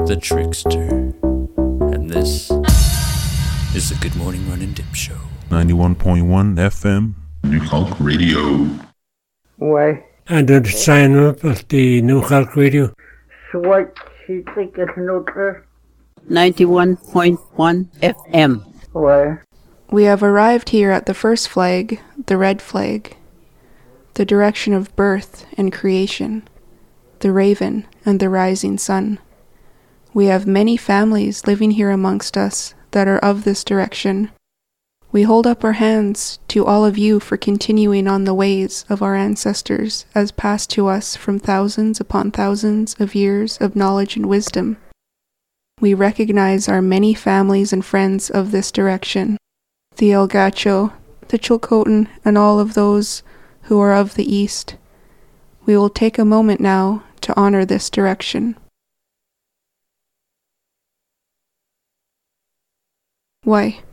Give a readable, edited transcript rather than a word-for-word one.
the trickster. And this is the Good Morning Run and Dip Show. 91.1 FM. New Hulk Radio. Ouais. Un, deux, sign up at the New Hulk Radio. Soit si c'est quelque chose. 91.1 FM. Ouais. We have arrived here at the first flag, the red flag, the direction of birth and creation, the raven and the rising sun. We have many families living here amongst us that are of this direction. We hold up our hands to all of you for continuing on the ways of our ancestors as passed to us from thousands upon thousands of years of knowledge and wisdom. We recognize our many families and friends of this direction, the El Gacho, the Chilcotin, and all of those who are of the East. We will take a moment now to honor this direction. Why?